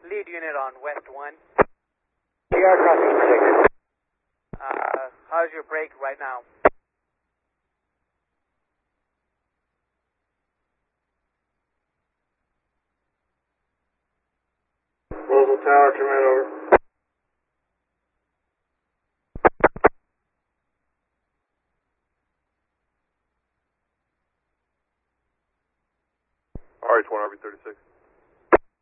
Lead unit on West 1. PR crossing 6. How's your brake right now? Rosal Tower, command over. RH1 RB36.